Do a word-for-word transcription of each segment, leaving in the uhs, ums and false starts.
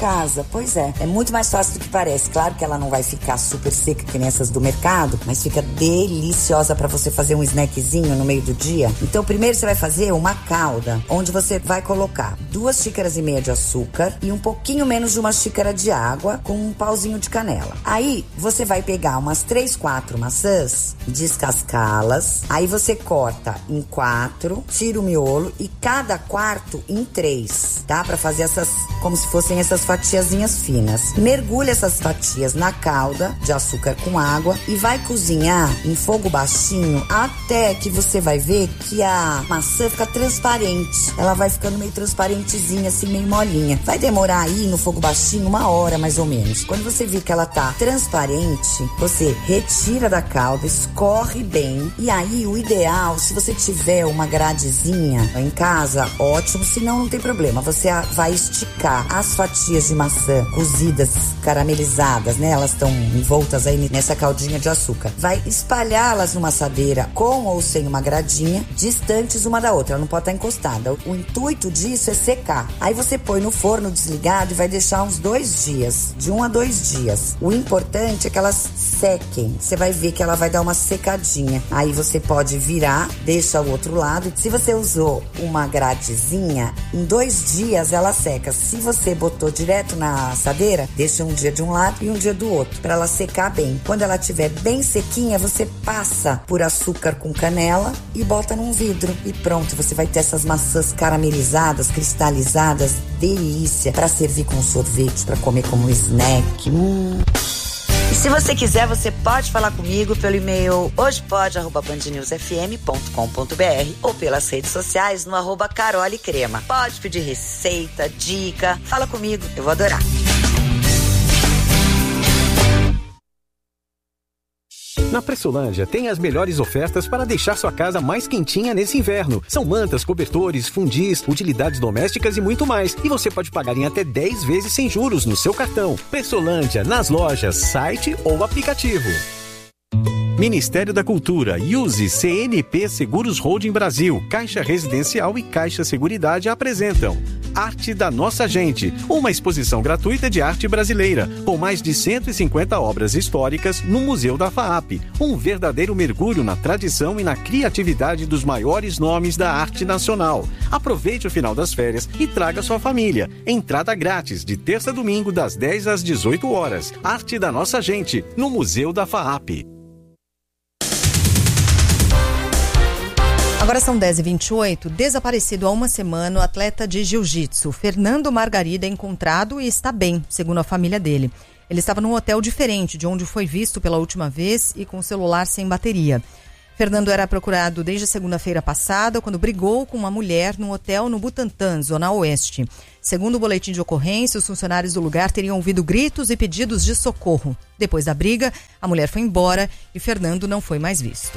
casa. Pois é, é muito mais fácil do que parece. Claro que ela não vai ficar super seca que nem essas do mercado, mas fica deliciosa pra você fazer um snackzinho no meio do dia. Então primeiro você vai fazer uma calda, onde você vai colocar duas xícaras e meia de açúcar e um pouquinho menos de uma xícara de água com um pauzinho de canela. Aí você vai pegar umas três, quatro maçãs, descascá-las, aí você corta em quatro, tira o miolo e cada quarto em três, tá? Pra fazer essas, como se fossem essas fatiazinhas finas. Mergulha essas fatias na calda de açúcar com água e vai cozinhar em fogo baixinho até que você vai ver que a maçã fica transparente. Ela vai ficando meio transparentezinha, assim, meio molinha. Vai demorar aí no fogo baixinho uma hora, mais ou menos. Quando você vir que ela tá transparente, você retira da calda, escorre bem. E aí, o ideal, se você tiver uma gradezinha em casa, ótimo. Se não, não tem problema. Você vai esticar as fatias de maçã cozidas, caramelizadas, né? Elas estão envoltas aí nessa caldinha de açúcar. Vai espalhá-las numa assadeira com ou sem uma gradinha, distantes uma da outra. Ela não pode estar encostada. O intuito disso é secar. Aí você põe no forno desligado e vai deixar uns dois dias. De um a dois dias. O importante é que elas sequem. Você vai ver que ela vai dar uma secadinha. Aí você pode virar, deixa o outro lado. Se você usou uma gradezinha, em dois dias ela seca. Se você botou direto na assadeira, deixa um dia de um lado e um dia do outro, para ela secar bem. Quando ela estiver bem sequinha, você passa por açúcar com canela e bota num vidro. E pronto, você vai ter essas maçãs caramelizadas, cristalizadas, delícia, para servir com sorvete, para comer como snack. Hum. E se você quiser, você pode falar comigo pelo e-mail hojepod arroba band news f m ponto com ponto b r ou pelas redes sociais no arroba Carole Crema. Pode pedir receita, dica, fala comigo, eu vou adorar. Na Pressolândia tem as melhores ofertas para deixar sua casa mais quentinha nesse inverno. São mantas, cobertores, fundis, utilidades domésticas e muito mais. E você pode pagar em até dez vezes sem juros no seu cartão. Pressolândia, nas lojas, site ou aplicativo. Ministério da Cultura, Use, C N P Seguros Holding Brasil, Caixa Residencial e Caixa Seguridade apresentam Arte da Nossa Gente, uma exposição gratuita de arte brasileira, com mais de cento e cinquenta obras históricas no Museu da F A A P. Um verdadeiro mergulho na tradição e na criatividade dos maiores nomes da arte nacional. Aproveite o final das férias e traga sua família. Entrada grátis, de terça a domingo, das dez às dezoito horas. Arte da Nossa Gente, no Museu da F A A P. Agora são dez e vinte e oito. Desaparecido há uma semana, o atleta de jiu-jitsu Fernando Margarida é encontrado e está bem, segundo a família dele. Ele estava num hotel diferente de onde foi visto pela última vez e com o celular sem bateria. Fernando era procurado desde segunda-feira passada, quando brigou com uma mulher num hotel no Butantã, Zona Oeste. Segundo o boletim de ocorrência, os funcionários do lugar teriam ouvido gritos e pedidos de socorro. Depois da briga, a mulher foi embora e Fernando não foi mais visto.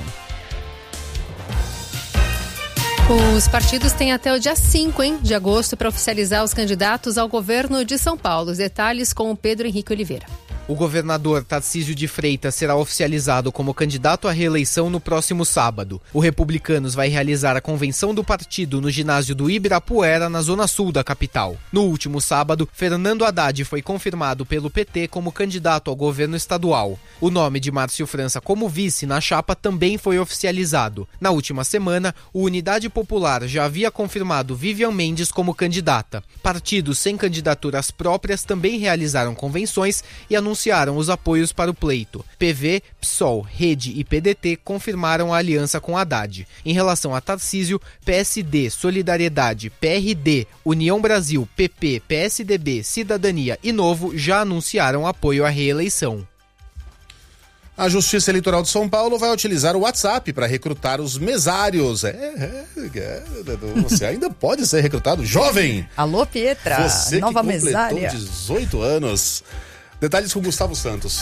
Os partidos têm até o dia cinco hein, de agosto para oficializar os candidatos ao governo de São Paulo. Os detalhes com o Pedro Henrique Oliveira. O governador Tarcísio de Freitas será oficializado como candidato à reeleição no próximo sábado. O Republicanos vai realizar a convenção do partido no ginásio do Ibirapuera, na zona sul da capital. No último sábado, Fernando Haddad foi confirmado pelo P T como candidato ao governo estadual. O nome de Márcio França como vice na chapa também foi oficializado. Na última semana, o Unidade Popular já havia confirmado Vivian Mendes como candidata. Partidos sem candidaturas próprias também realizaram convenções e anunciaram anunciaram os apoios para o pleito. P V, P SOL, Rede e P D T confirmaram a aliança com Haddad. Em relação a Tarcísio, P S D, Solidariedade, P R D, União Brasil, P P, P S D B, Cidadania e Novo já anunciaram apoio à reeleição. A Justiça Eleitoral de São Paulo vai utilizar o WhatsApp para recrutar os mesários. É, é, é, você ainda pode ser recrutado, jovem! Alô, Pietra, você nova que completou mesária. dezoito anos. Detalhes com Gustavo Santos.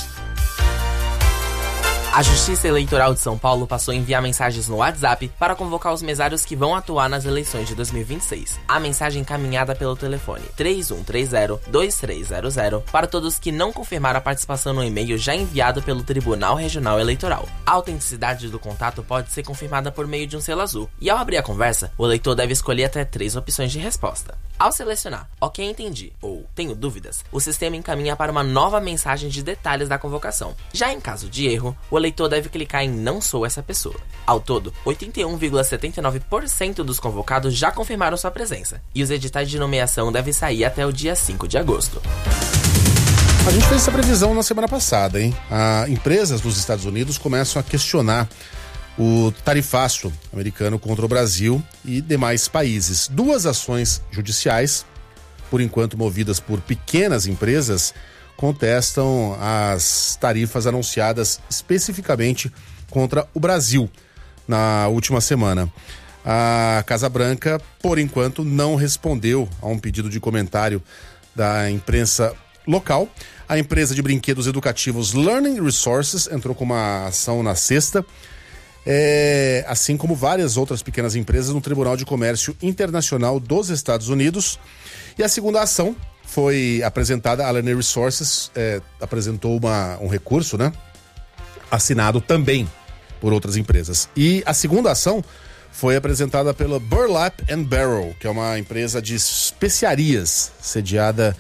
A Justiça Eleitoral de São Paulo passou a enviar mensagens no WhatsApp para convocar os mesários que vão atuar nas eleições de dois mil e vinte e seis. A mensagem encaminhada pelo telefone três um três zero, dois três zero zero para todos que não confirmaram a participação no e-mail já enviado pelo Tribunal Regional Eleitoral. A autenticidade do contato pode ser confirmada por meio de um selo azul. E ao abrir a conversa, o eleitor deve escolher até três opções de resposta. Ao selecionar OK, entendi ou tenho dúvidas, o sistema encaminha para uma nova mensagem de detalhes da convocação. Já em caso de erro, o eleitor deve clicar em não sou essa pessoa. Ao todo, oitenta e um vírgula setenta e nove por cento dos convocados já confirmaram sua presença, e os editais de nomeação devem sair até o dia cinco de agosto. A gente fez essa previsão na semana passada, hein? As empresas dos Estados Unidos começam a questionar o tarifaço americano contra o Brasil e demais países. Duas ações judiciais, por enquanto movidas por pequenas empresas, contestam as tarifas anunciadas especificamente contra o Brasil na última semana. A Casa Branca, por enquanto, não respondeu a um pedido de comentário da imprensa local. A empresa de brinquedos educativos Learning Resources entrou com uma ação na sexta, é, assim como várias outras pequenas empresas no Tribunal de Comércio Internacional dos Estados Unidos. E a segunda ação foi apresentada, a Learning Resources é, apresentou uma, um recurso, né, assinado também por outras empresas. E a segunda ação foi apresentada pela Burlap and Barrel, que é uma empresa de especiarias sediada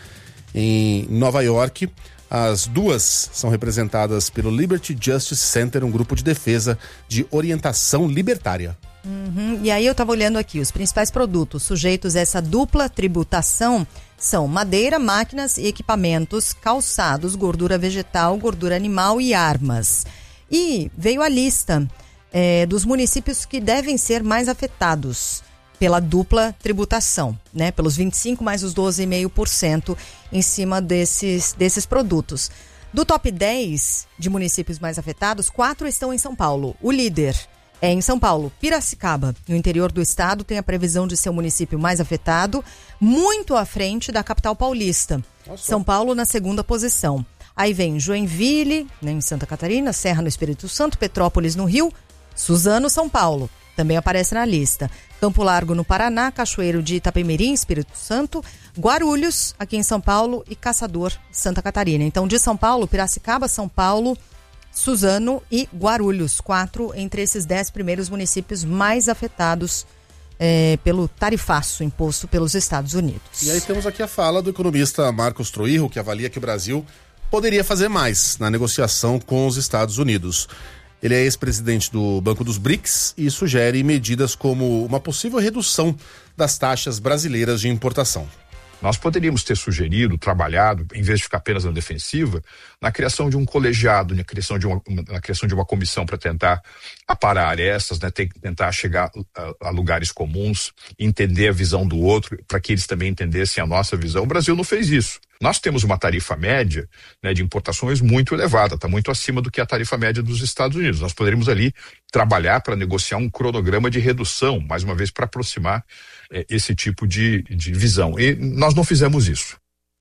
em Nova York. As duas são representadas pelo Liberty Justice Center, um grupo de defesa de orientação libertária. Uhum. E aí eu estava olhando aqui, os principais produtos sujeitos a essa dupla tributação são madeira, máquinas e equipamentos, calçados, gordura vegetal, gordura animal e armas. E veio a lista é, dos municípios que devem ser mais afetados pela dupla tributação, né? Pelos vinte e cinco por cento mais os doze vírgula cinco por cento em cima desses, desses produtos. Do top dez de municípios mais afetados, quatro estão em São Paulo. O líder é em São Paulo. Piracicaba, no interior do estado, tem a previsão de ser o município mais afetado, muito à frente da capital paulista. Nossa. São Paulo na segunda posição. Aí vem Joinville, né, em Santa Catarina, Serra no Espírito Santo, Petrópolis no Rio, Suzano, São Paulo. Também aparece na lista. Campo Largo, no Paraná, Cachoeiro de Itapemirim, Espírito Santo, Guarulhos, aqui em São Paulo, e Caçador, Santa Catarina. Então, de São Paulo, Piracicaba, São Paulo, Suzano e Guarulhos, quatro entre esses dez primeiros municípios mais afetados é, pelo tarifaço imposto pelos Estados Unidos. E aí temos aqui a fala do economista Marcos Troirro, que avalia que o Brasil poderia fazer mais na negociação com os Estados Unidos. Ele é ex-presidente do Banco dos B R I C S e sugere medidas como uma possível redução das taxas brasileiras de importação. Nós poderíamos ter sugerido, trabalhado, em vez de ficar apenas na defensiva, na criação de um colegiado, na criação de uma, na criação de uma comissão para tentar aparar arestas, né, tentar chegar a, a lugares comuns, entender a visão do outro, para que eles também entendessem a nossa visão. O Brasil não fez isso. Nós temos uma tarifa média, né, de importações muito elevada, está muito acima do que a tarifa média dos Estados Unidos. Nós poderíamos ali trabalhar para negociar um cronograma de redução, mais uma vez para aproximar é, esse tipo de, de visão. E nós não fizemos isso.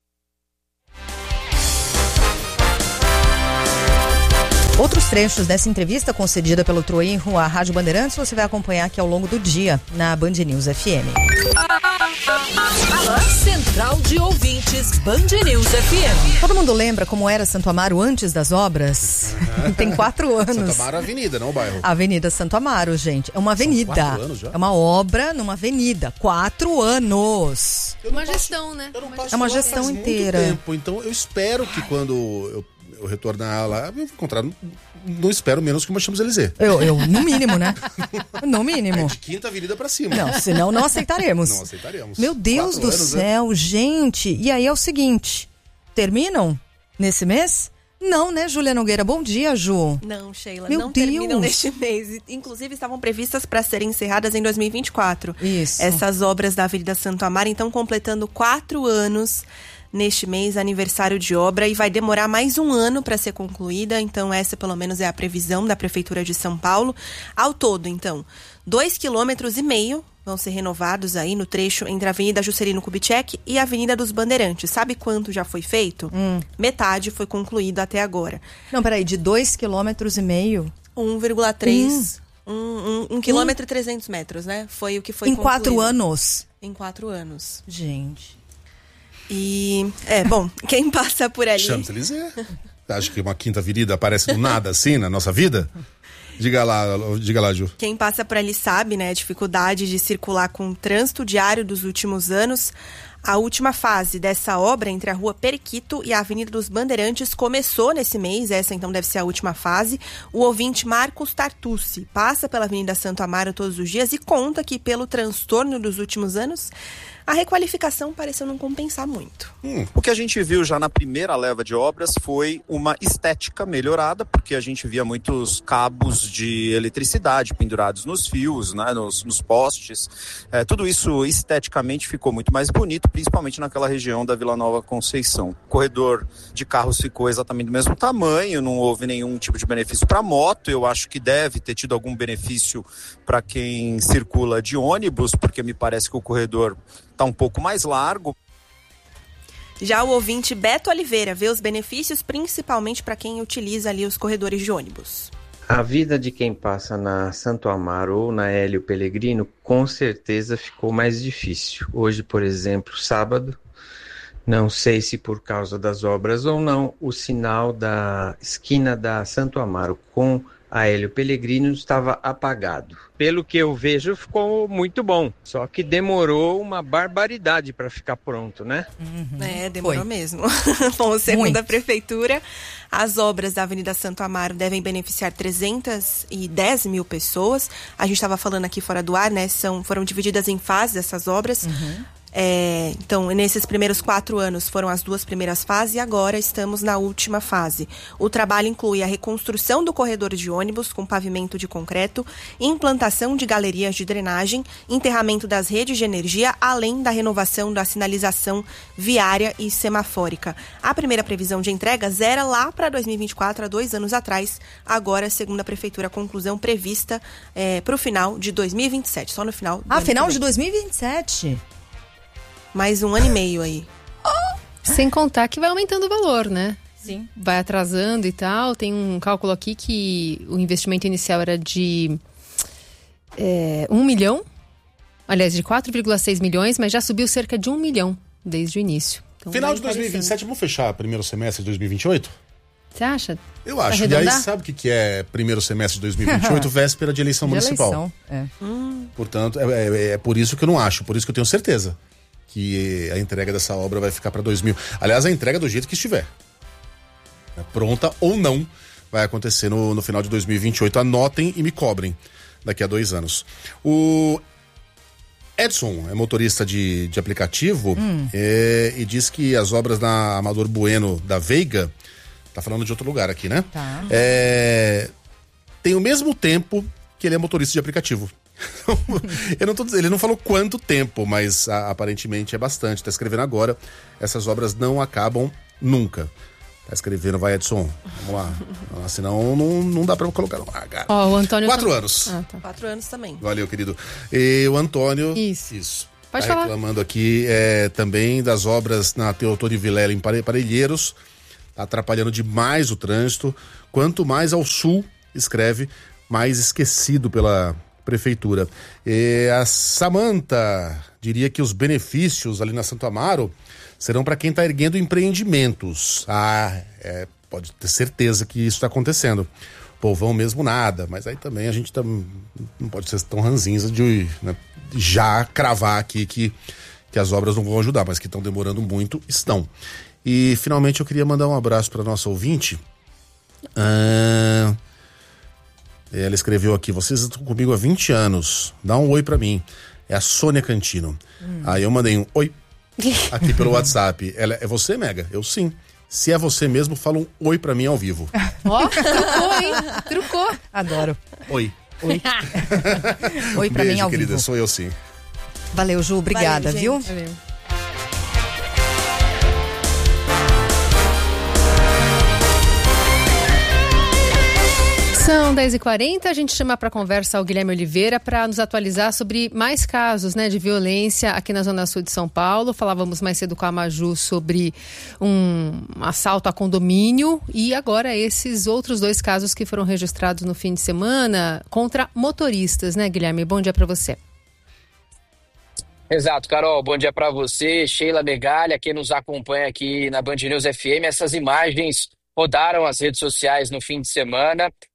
Outros trechos dessa entrevista concedida pelo Troirro à Rádio Bandeirantes você vai acompanhar aqui ao longo do dia na Band News F M. Central de Ouvintes Band News F M. Todo mundo lembra como era Santo Amaro antes das obras? Tem quatro anos. Santo Amaro é avenida, não o bairro? Avenida Santo Amaro, gente. É uma avenida. São quatro anos já? É uma obra numa avenida. Quatro anos. Uma passo, gestão, né? É uma gestão faz inteira. Muito tempo, então eu espero que quando eu, eu retornar lá, eu encontrar, não espero menos que uma Champs-Élysées. Eu, eu, no mínimo, né? No mínimo. É de Quinta Avenida pra cima. Não, senão não aceitaremos. Não aceitaremos. Meu Deus Quatro do anos, céu, né? Gente. E aí é o seguinte, terminam nesse mês? Não, né, Júlia Nogueira? Bom dia, Ju. Não, Sheila, Meu não Deus. terminam neste mês. Inclusive, estavam previstas para serem encerradas em dois mil e vinte e quatro. Isso. Essas obras da Avenida Santo Amaro, então, completando quatro anos neste mês, aniversário de obra, e vai demorar mais um ano para ser concluída. Então, essa, pelo menos, é a previsão da Prefeitura de São Paulo. Ao todo, então, dois quilômetros e meio vão ser renovados aí no trecho entre a Avenida Juscelino Kubitschek e a Avenida dos Bandeirantes. Sabe quanto já foi feito? Hum. Metade foi concluído até agora. Não, peraí, de dois quilômetros e meio? um vírgula três. Hum. Um, um, um quilômetro e trezentos metros, né? Foi o que foi em concluído. quatro anos? Em quatro anos. Gente. E, é, bom, quem passa por ali... Champs-Élysées. Acho que uma Quinta Avenida aparece do nada assim na nossa vida? Diga lá, diga lá, Ju. Quem passa por ali sabe, né, a dificuldade de circular com o trânsito diário dos últimos anos. A última fase dessa obra entre a Rua Periquito e a Avenida dos Bandeirantes começou nesse mês, essa então deve ser a última fase. O ouvinte Marcos Tartucci passa pela Avenida Santo Amaro todos os dias e conta que pelo transtorno dos últimos anos, a requalificação pareceu não compensar muito. Hum, o que a gente viu já na primeira leva de obras foi uma estética melhorada, porque a gente via muitos cabos de eletricidade pendurados nos fios, né, nos, nos postes. É, tudo isso esteticamente ficou muito mais bonito, principalmente naquela região da Vila Nova Conceição. O corredor de carros ficou exatamente do mesmo tamanho, não houve nenhum tipo de benefício para moto. Eu acho que deve ter tido algum benefício para quem circula de ônibus, porque me parece que o corredor está um pouco mais largo. Já o ouvinte Beto Oliveira vê os benefícios principalmente para quem utiliza ali os corredores de ônibus. A vida de quem passa na Santo Amaro ou na Hélio Pellegrino com certeza ficou mais difícil. Hoje, por exemplo, sábado, não sei se por causa das obras ou não, o sinal da esquina da Santo Amaro com a Hélio Pellegrino estava apagado. Pelo que eu vejo, ficou muito bom. Só que demorou uma barbaridade para ficar pronto, né? Uhum. É, demorou Foi. mesmo. Bom, segundo muito. a Prefeitura, as obras da Avenida Santo Amaro devem beneficiar trezentas e dez mil pessoas. A gente estava falando aqui fora do ar, né? São, foram divididas em fases essas obras. Uhum. É, então, nesses primeiros quatro anos foram as duas primeiras fases e agora estamos na última fase. O trabalho inclui a reconstrução do corredor de ônibus com pavimento de concreto, implantação de galerias de drenagem, enterramento das redes de energia, além da renovação da sinalização viária e semafórica. A primeira previsão de entregas era lá para dois mil e vinte e quatro, há dois anos atrás. Agora, segundo a Prefeitura, a conclusão prevista é, para o final de dois mil e vinte e sete, só no final do Ah, final de dois mil e vinte e sete? Mais um ano e meio aí. Sem contar que vai aumentando o valor, né? Sim. Vai atrasando e tal. Tem um cálculo aqui que o investimento inicial era de é, um milhão. Aliás, de quatro vírgula seis milhões, mas já subiu cerca de um milhão desde o início. Então, final de dois mil e vinte e sete, vamos fechar primeiro semestre de dois mil e vinte e oito? Você acha? Eu acho. E aí, sabe o que é primeiro semestre de dois mil e vinte e oito? Véspera de eleição de municipal. Eleição, é. Hum. Portanto, é, é, é por isso que eu não acho, por isso que eu tenho certeza que a entrega dessa obra vai ficar para dois mil. Aliás, a entrega do jeito que estiver. Pronta ou não, vai acontecer no, no final de dois mil e vinte e oito. Anotem e me cobrem daqui a dois anos. O Edson é motorista de, de aplicativo hum. é, e diz que as obras na Amador Bueno da Veiga, tá falando de outro lugar aqui, né? Tá. É, tem o mesmo tempo que ele é motorista de aplicativo. Eu não tô dizendo, ele não falou quanto tempo, mas a, aparentemente é bastante. Tá escrevendo agora. Essas obras não acabam nunca. Tá escrevendo, vai, Edson. Vamos lá. Ah, senão não, não dá pra colocar no ar. Ó, o Antônio. Quatro tá... anos. Ah, tá. Quatro anos também. Valeu, querido. E o Antônio. Isso. Isso. Pode tá falar. Reclamando aqui é, também das obras na Teotônio Vilela em Parelheiros. Tá atrapalhando demais o trânsito. Quanto mais ao sul, escreve, mais esquecido pela Prefeitura. E a Samanta diria que os benefícios ali na Santo Amaro serão para quem está erguendo empreendimentos. Ah, é, pode ter certeza que isso está acontecendo. Povão mesmo nada, mas aí também a gente tá, não pode ser tão ranzinza de, né, já cravar aqui que, que as obras não vão ajudar, mas que estão demorando muito, estão. E finalmente eu queria mandar um abraço para nossa ouvinte. Ah, ela escreveu aqui: vocês estão comigo há vinte anos, dá um oi para mim. É a Sônia Cantino. Hum. Aí eu mandei um oi aqui pelo WhatsApp. Ela: é você, Mega? Eu sim. Se é você mesmo, fala um oi pra mim ao vivo. Ó, oh, trucou, hein? Trucou. Adoro. Oi. Oi. Oi pra Beijo, mim ao querida, vivo. Sou eu sim. Valeu, Ju. Obrigada, Valeu, viu? Valeu. São dez e quarenta, a gente chama para conversa o Guilherme Oliveira para nos atualizar sobre mais casos, né, de violência aqui na Zona Sul de São Paulo. Falávamos mais cedo com a Maju sobre um assalto a condomínio e agora esses outros dois casos que foram registrados no fim de semana contra motoristas, né, Guilherme? Bom dia para você. Exato, Carol, bom dia para você, Sheila Megalha, quem nos acompanha aqui na Band News F M. Essas imagens rodaram as redes sociais no fim de semana.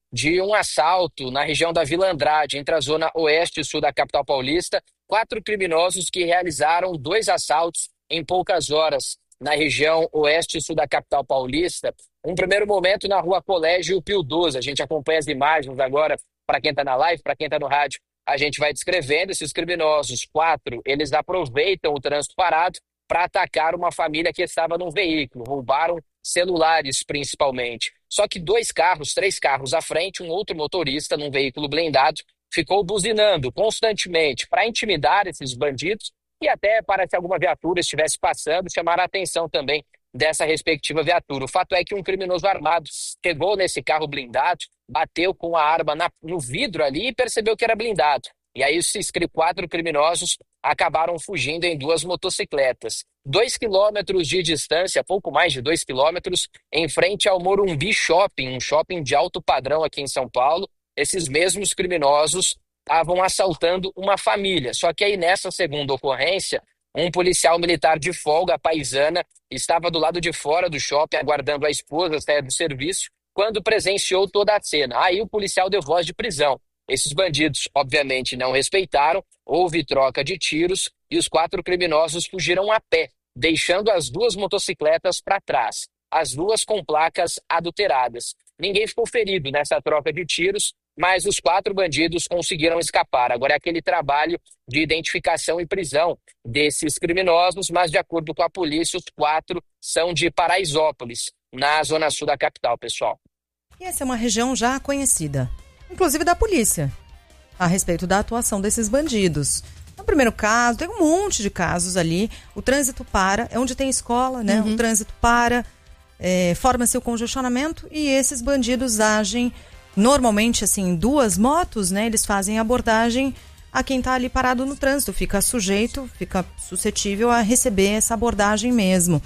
de um assalto na região da Vila Andrade, entre a zona oeste e sul da capital paulista. Quatro criminosos que realizaram dois assaltos em poucas horas na região oeste e sul da capital paulista. Um primeiro momento na rua Colégio Pio doze. A gente acompanha as imagens agora, para quem está na live, para quem está no rádio, a gente vai descrevendo esses criminosos. Quatro, eles aproveitam o trânsito parado para atacar uma família que estava num veículo. Roubaram celulares, principalmente. Só que dois carros, três carros à frente, um outro motorista num veículo blindado, ficou buzinando constantemente para intimidar esses bandidos e até para que alguma viatura estivesse passando, chamar a atenção também dessa respectiva viatura. O fato é que um criminoso armado chegou nesse carro blindado, bateu com a arma na, no vidro ali e percebeu que era blindado. E aí esses quatro criminosos acabaram fugindo em duas motocicletas. Dois quilômetros de distância, pouco mais de dois quilômetros, em frente ao Morumbi Shopping, um shopping de alto padrão aqui em São Paulo, esses mesmos criminosos estavam assaltando uma família. Só que aí nessa segunda ocorrência, um policial militar de folga, paisana, estava do lado de fora do shopping, aguardando a esposa sair do serviço, quando presenciou toda a cena. Aí o policial deu voz de prisão. Esses bandidos, obviamente, não respeitaram, houve troca de tiros e os quatro criminosos fugiram a pé, deixando as duas motocicletas para trás, as duas com placas adulteradas. Ninguém ficou ferido nessa troca de tiros, mas os quatro bandidos conseguiram escapar. Agora é aquele trabalho de identificação e prisão desses criminosos, mas de acordo com a polícia, os quatro são de Paraisópolis, na zona sul da capital, pessoal. E essa é uma região já conhecida, inclusive da polícia, a respeito da atuação desses bandidos. No primeiro caso, tem um monte de casos ali, o trânsito para, é onde tem escola, né? Uhum. O trânsito para, é, forma-se o congestionamento e esses bandidos agem normalmente assim, em duas motos, né? Eles fazem abordagem a quem está ali parado no trânsito, fica sujeito, fica suscetível a receber essa abordagem mesmo.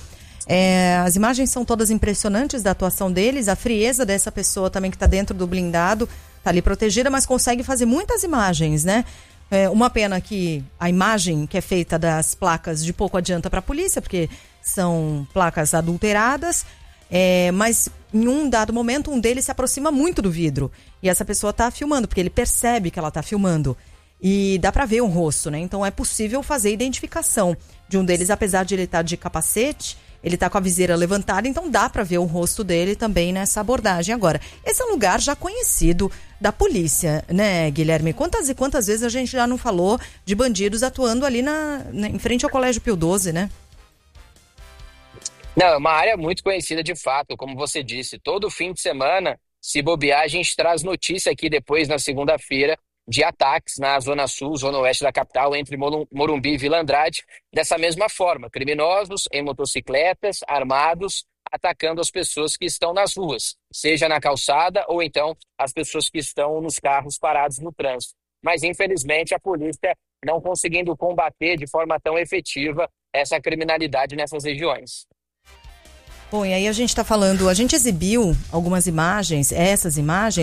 É, as imagens são todas impressionantes da atuação deles, a frieza dessa pessoa também que está dentro do blindado, está ali protegida, mas consegue fazer muitas imagens, né? É, uma pena que a imagem que é feita das placas de pouco adianta para a polícia, porque são placas adulteradas, é, mas em um dado momento um deles se aproxima muito do vidro e essa pessoa está filmando, porque ele percebe que ela está filmando e dá para ver um rosto, né? Então é possível fazer identificação de um deles, apesar de ele estar de capacete, ele está com a viseira levantada, então dá para ver o rosto dele também nessa abordagem. Agora, esse é um lugar já conhecido da polícia, né, Guilherme? Quantas e quantas vezes a gente já não falou de bandidos atuando ali na, na, em frente ao Colégio Pio doze, né? Não, é uma área muito conhecida de fato, como você disse. Todo fim de semana, se bobear, a gente traz notícia aqui depois, na segunda-feira, de ataques na Zona Sul, Zona Oeste da capital, entre Morumbi e Vila Andrade, dessa mesma forma. Criminosos em motocicletas, armados, atacando as pessoas que estão nas ruas, seja na calçada ou então as pessoas que estão nos carros parados no trânsito. Mas, infelizmente, a polícia não conseguindo combater de forma tão efetiva essa criminalidade nessas regiões. Bom, e aí a gente está falando, a gente exibiu algumas imagens, essas imagens,